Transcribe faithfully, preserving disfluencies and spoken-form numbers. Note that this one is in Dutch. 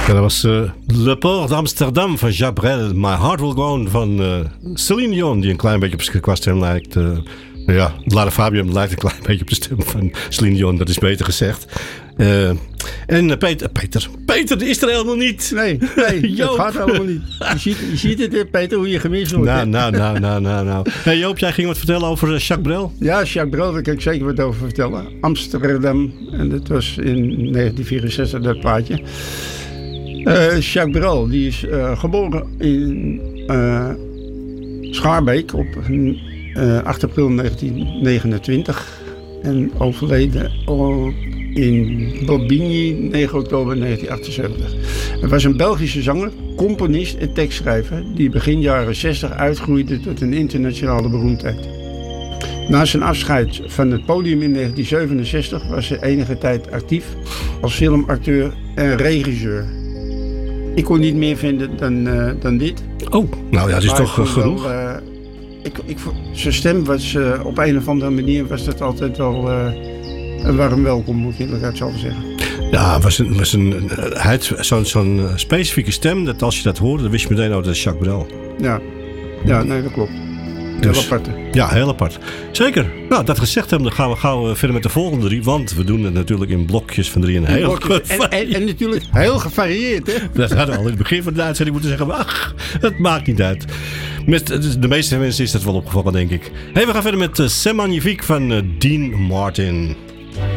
Ja, dat was uh, Le Port d'Amsterdam van Jacques Brel. My Heart Will Go On van uh, Celine Dion, die een klein beetje op qua stem lijkt. Uh, ja, Lara Fabian lijkt een klein beetje op de stem van Celine Dion, dat is beter gezegd. Uh, en uh, Peter, Peter, Peter, die is er helemaal niet. Nee, nee dat gaat helemaal niet. Je ziet, je ziet het, Peter, hoe je gemist wordt. Nou, nou, nou, nou, nou, nou. Hey Joop, jij ging wat vertellen over uh, Jacques Brel? Ja, Jacques Brel, daar kan ik zeker wat over vertellen. Amsterdam, en dat was in negentien vierenzestig dat plaatje. Uh, Jacques Brel, die is uh, geboren in uh, Schaarbeek op uh, acht april negentien negenentwintig en overleden op, in Bobigny negen oktober negentien achtenzeventig. Hij was een Belgische zanger, componist en tekstschrijver die begin jaren zestig uitgroeide tot een internationale beroemdheid. Na zijn afscheid van het podium in negentien zevenenzestig was hij enige tijd actief als filmacteur en regisseur. Ik kon niet meer vinden dan, uh, dan dit. Oh, nou ja, dat is maar toch genoeg. Wel, uh, ik, ik, zijn stem was uh, op een of andere manier was dat altijd wel uh, een warm welkom, moet ik eerlijk zelf zeggen. Ja, was een, was een, hij had zo'n, zo'n specifieke stem dat als je dat hoorde, dan wist je meteen, oh, dat is Jacques Brel. Ja, ja, nee, dat klopt. Heel dus, apart. Ja, heel apart. Zeker. Nou, dat gezegd hebben, dan gaan we gauw verder met de volgende drie. Want we doen het natuurlijk in blokjes van drie en heel en, en, en natuurlijk heel gevarieerd, hè? Dat hadden we al in het begin van de uitzending moeten zeggen. Ach, het maakt niet uit. Met de meeste mensen is dat wel opgevallen, denk ik. Hey, we gaan verder met uh, C'est Magnifique van uh, Dean Martin.